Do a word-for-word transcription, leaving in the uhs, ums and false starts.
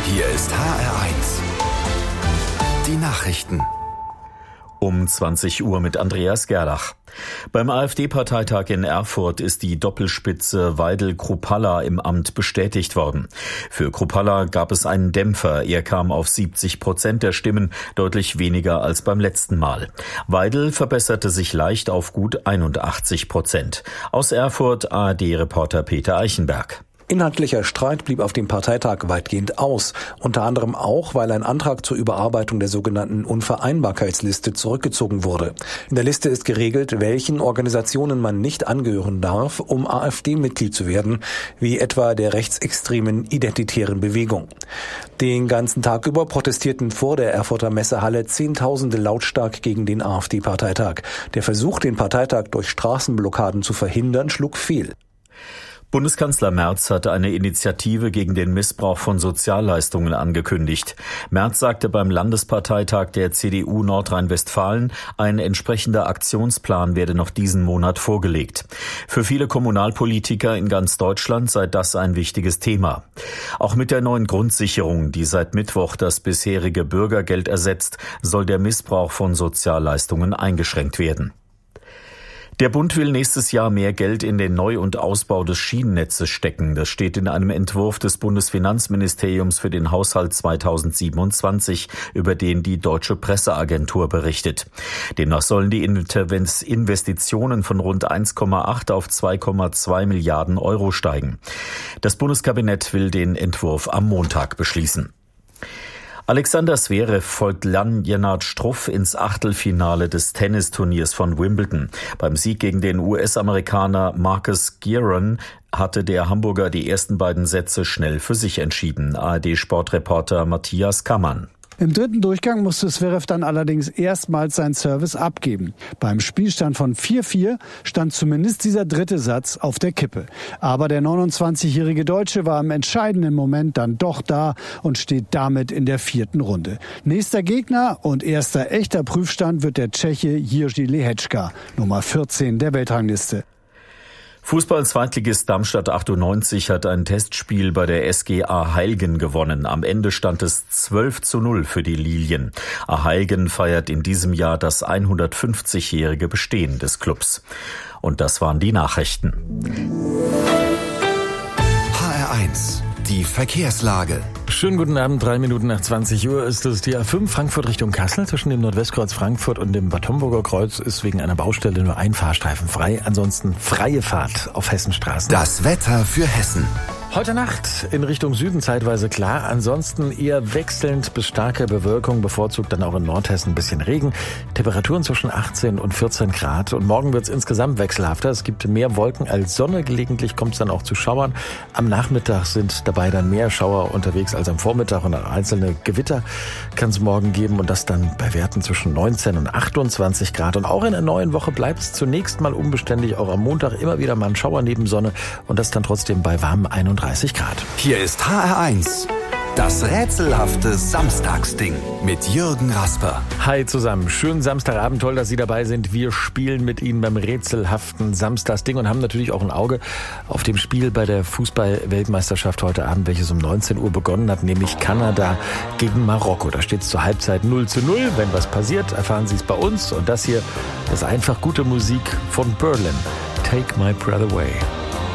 Hier ist H R eins. Die Nachrichten. Um zwanzig Uhr mit Andreas Gerlach. Beim AfD-Parteitag in Erfurt ist die Doppelspitze Weidel-Kruppalla im Amt bestätigt worden. Für Kruppalla gab es einen Dämpfer. Er kam auf siebzig Prozent der Stimmen, deutlich weniger als beim letzten Mal. Weidel verbesserte sich leicht auf gut einundachtzig Prozent. Aus Erfurt A R D-Reporter Peter Eichenberg. Inhaltlicher Streit blieb auf dem Parteitag weitgehend aus, unter anderem auch, weil ein Antrag zur Überarbeitung der sogenannten Unvereinbarkeitsliste zurückgezogen wurde. In der Liste ist geregelt, welchen Organisationen man nicht angehören darf, um AfD-Mitglied zu werden, wie etwa der rechtsextremen Identitären Bewegung. Den ganzen Tag über protestierten vor der Erfurter Messehalle Zehntausende lautstark gegen den AfD-Parteitag. Der Versuch, den Parteitag durch Straßenblockaden zu verhindern, schlug fehl. Bundeskanzler Merz hatte eine Initiative gegen den Missbrauch von Sozialleistungen angekündigt. Merz sagte beim Landesparteitag der C D U Nordrhein-Westfalen, ein entsprechender Aktionsplan werde noch diesen Monat vorgelegt. Für viele Kommunalpolitiker in ganz Deutschland sei das ein wichtiges Thema. Auch mit der neuen Grundsicherung, die seit Mittwoch das bisherige Bürgergeld ersetzt, soll der Missbrauch von Sozialleistungen eingeschränkt werden. Der Bund will nächstes Jahr mehr Geld in den Neu- und Ausbau des Schienennetzes stecken. Das steht in einem Entwurf des Bundesfinanzministeriums für den Haushalt zweitausendsiebenundzwanzig, über den die Deutsche Presseagentur berichtet. Demnach sollen die Investitionen von rund eins Komma acht auf zwei Komma zwei Milliarden Euro steigen. Das Bundeskabinett will den Entwurf am Montag beschließen. Alexander Zverev folgt Jan-Lennart Struff ins Achtelfinale des Tennisturniers von Wimbledon. Beim Sieg gegen den U S-Amerikaner Marcus Giron hatte der Hamburger die ersten beiden Sätze schnell für sich entschieden. A R D-Sportreporter Matthias Kammann. Im dritten Durchgang musste Zverev dann allerdings erstmals seinen Service abgeben. Beim Spielstand von vier vier stand zumindest dieser dritte Satz auf der Kippe. Aber der neunundzwanzigjährige Deutsche war im entscheidenden Moment dann doch da und steht damit in der vierten Runde. Nächster Gegner und erster echter Prüfstand wird der Tscheche Jiří Lehečka, Nummer vierzehn der Weltrangliste. Fußball-Zweitligist Darmstadt achtundneunzig hat ein Testspiel bei der S G A Heilgen gewonnen. Am Ende stand es zwölf zu null für die Lilien. A Heilgen feiert in diesem Jahr das hundertfünfzigjährige Bestehen des Clubs. Und das waren die Nachrichten. H R eins. Die Verkehrslage. Schönen guten Abend, drei Minuten nach zwanzig Uhr ist es die A fünf Frankfurt Richtung Kassel. Zwischen dem Nordwestkreuz Frankfurt und dem Bad Homburger Kreuz ist wegen einer Baustelle nur ein Fahrstreifen frei. Ansonsten freie Fahrt auf Hessenstraßen. Das Wetter für Hessen. Heute Nacht in Richtung Süden zeitweise klar, ansonsten eher wechselnd bis starke Bewölkung, bevorzugt dann auch in Nordhessen ein bisschen Regen. Temperaturen zwischen achtzehn und vierzehn Grad und morgen wird es insgesamt wechselhafter. Es gibt mehr Wolken als Sonne, gelegentlich kommt es dann auch zu Schauern. Am Nachmittag sind dabei dann mehr Schauer unterwegs als am Vormittag und einzelne Gewitter kann es morgen geben und das dann bei Werten zwischen neunzehn und achtundzwanzig Grad. Und auch in der neuen Woche bleibt es zunächst mal unbeständig, auch am Montag immer wieder mal ein Schauer neben Sonne und das dann trotzdem bei warmen einunddreißig Grad. Hier ist H R eins. Das rätselhafte Samstagsding mit Jürgen Rasper. Hi zusammen, schönen Samstagabend, toll, dass Sie dabei sind. Wir spielen mit Ihnen beim rätselhaften Samstagsding und haben natürlich auch ein Auge auf dem Spiel bei der Fußball-Weltmeisterschaft heute Abend, welches um neunzehn Uhr begonnen hat, nämlich Kanada gegen Marokko. Da steht es zur Halbzeit null zu null. Wenn was passiert, erfahren Sie es bei uns. Und das hier ist einfach gute Musik von Berlin. Take My Breath Away.